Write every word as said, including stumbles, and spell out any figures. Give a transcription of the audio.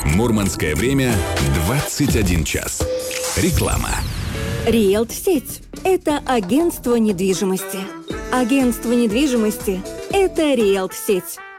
Мурманское время двадцать один час. Реклама. Риэлт-сеть – это агентство недвижимости. Агентство недвижимости – это Риэлт-сеть.